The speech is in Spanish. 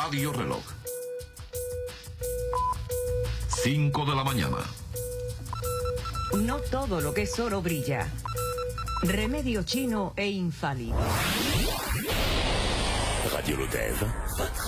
Radio Reloj. 5 de la mañana. No todo lo que es oro brilla. Remedio chino e infalible. Radio Lodève.